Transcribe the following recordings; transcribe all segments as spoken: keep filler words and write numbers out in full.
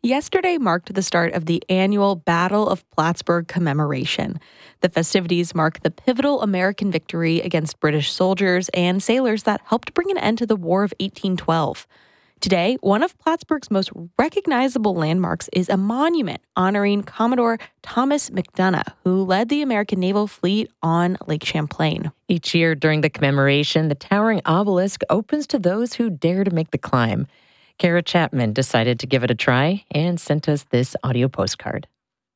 Yesterday marked the start of the annual Battle of Plattsburgh commemoration. The festivities mark the pivotal American victory against British soldiers and sailors that helped bring an end to the War of eighteen twelve. Today, one of Plattsburgh's most recognizable landmarks is a monument honoring Commodore Thomas McDonough, who led the American naval fleet on Lake Champlain. Each year during the commemoration, the towering obelisk opens to those who dare to make the climb. Kara Chapman decided to give it a try and sent us this audio postcard.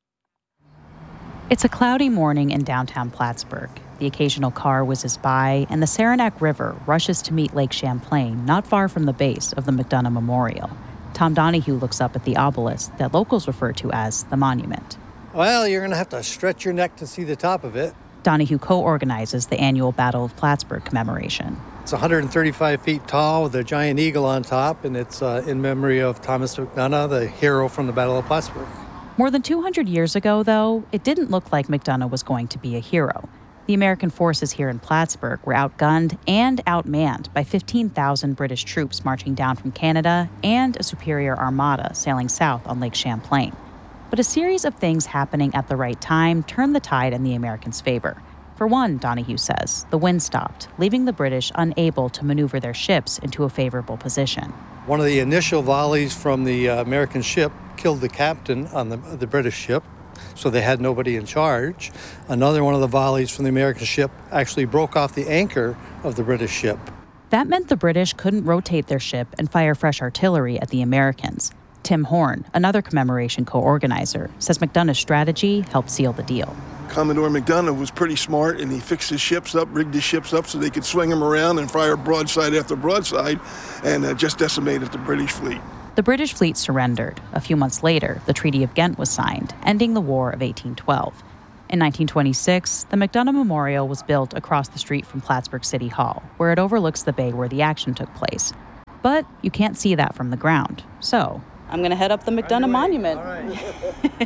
It's a cloudy morning in downtown Plattsburgh. The occasional car whizzes by, and the Saranac River rushes to meet Lake Champlain, not far from the base of the McDonough Memorial. Tom Donahue looks up at the obelisk that locals refer to as the monument. Well, you're going to have to stretch your neck to see the top of it. Donahue co-organizes the annual Battle of Plattsburgh commemoration. It's one hundred thirty-five feet tall with a giant eagle on top, and it's uh, in memory of Thomas McDonough, the hero from the Battle of Plattsburgh. More than two hundred years ago, though, it didn't look like McDonough was going to be a hero. The American forces here in Plattsburgh were outgunned and outmanned by fifteen thousand British troops marching down from Canada and a superior armada sailing south on Lake Champlain. But a series of things happening at the right time turned the tide in the Americans' favor. For one, Donahue says, the wind stopped, leaving the British unable to maneuver their ships into a favorable position. One of the initial volleys from the uh, American ship killed the captain on the, the British ship, so they had nobody in charge. Another one of the volleys from the American ship actually broke off the anchor of the British ship. That meant the British couldn't rotate their ship and fire fresh artillery at the Americans. Tim Horn, another commemoration co-organizer, says McDonough's strategy helped seal the deal. Commodore McDonough was pretty smart, and he fixed his ships up, rigged his ships up so they could swing them around and fire broadside after broadside, and uh, just decimated the British fleet. The British fleet surrendered. A few months later, the Treaty of Ghent was signed, ending the War of eighteen twelve. In nineteen twenty-six, the McDonough Memorial was built across the street from Plattsburgh City Hall, where it overlooks the bay where the action took place. But you can't see that from the ground, so I'm going to head up the McDonough Monument. All right.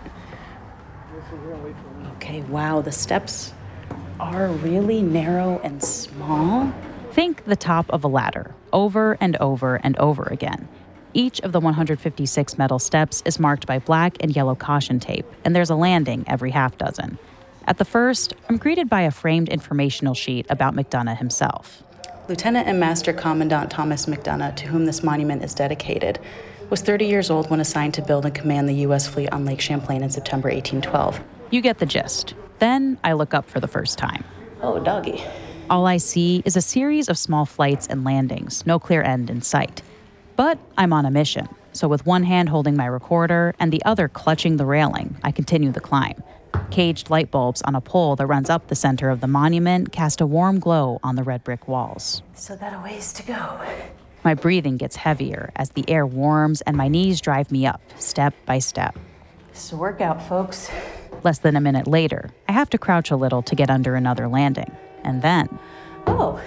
Okay, wow, the steps are really narrow and small. Think the top of a ladder, over and over and over again. Each of the one hundred fifty-six metal steps is marked by black and yellow caution tape, and there's a landing every half dozen. At the first, I'm greeted by a framed informational sheet about McDonough himself. Lieutenant and Master Commandant Thomas McDonough, to whom this monument is dedicated, was thirty years old when assigned to build and command the U S fleet on Lake Champlain in September eighteen twelve. You get the gist. Then I look up for the first time. Oh, doggy. All I see is a series of small flights and landings, no clear end in sight. But I'm on a mission, so with one hand holding my recorder and the other clutching the railing, I continue the climb. Caged light bulbs on a pole that runs up the center of the monument cast a warm glow on the red brick walls. So got a ways to go. My breathing gets heavier as the air warms and my knees drive me up, step by step. It's a workout, folks. Less than a minute later, I have to crouch a little to get under another landing. And then... Oh,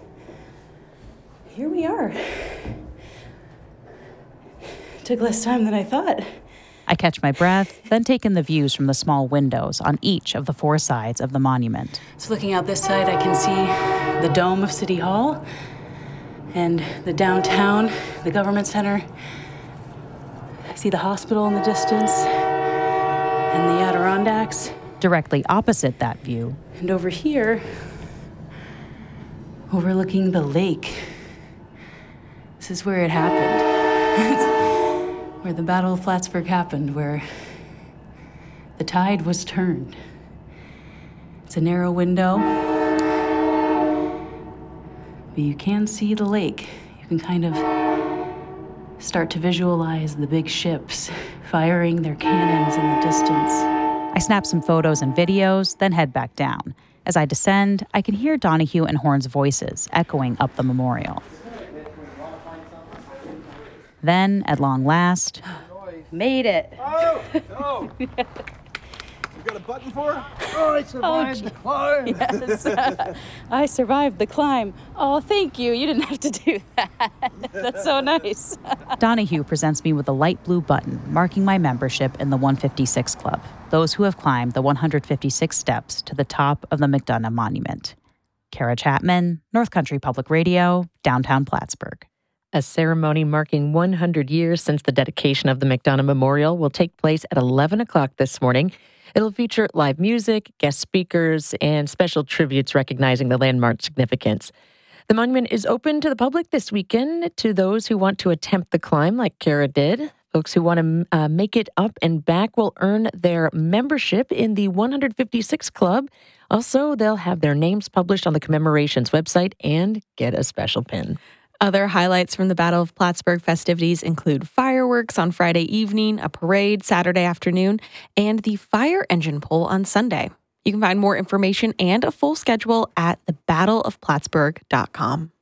here we are. Took less time than I thought. I catch my breath, then take in the views from the small windows on each of the four sides of the monument. So looking out this side, I can see the dome of City Hall and the downtown, the government center. I see the hospital in the distance and the Adirondacks. Directly opposite that view. And over here, overlooking the lake. This is where it happened. Where the Battle of Plattsburgh happened, where the tide was turned. It's a narrow window, but you can see the lake. You can kind of start to visualize the big ships firing their cannons in the distance. I snap some photos and videos, then head back down. As I descend, I can hear Donahue and Horn's voices echoing up the memorial. Then, at long last... Made it! Oh! Oh! You got a button for it? Oh, I survived Oh, the climb! Yes, I survived the climb. Oh, thank you. You didn't have to do that. That's so nice. Donahue presents me with a light blue button marking my membership in the one fifty-six Club, those who have climbed the one hundred fifty-six steps to the top of the McDonough Monument. Kara Chapman, North Country Public Radio, downtown Plattsburgh. A ceremony marking one hundred years since the dedication of the McDonough Memorial will take place at eleven o'clock this morning. It'll feature live music, guest speakers, and special tributes recognizing the landmark's significance. The monument is open to the public this weekend to those who want to attempt the climb like Kara did. Folks who want to uh, make it up and back will earn their membership in the one hundred fifty-six Club. Also, they'll have their names published on the commemorations website and get a special pin. Other highlights from the Battle of Plattsburgh festivities include fireworks on Friday evening, a parade Saturday afternoon, and the fire engine pull on Sunday. You can find more information and a full schedule at the battle of plattsburgh dot com.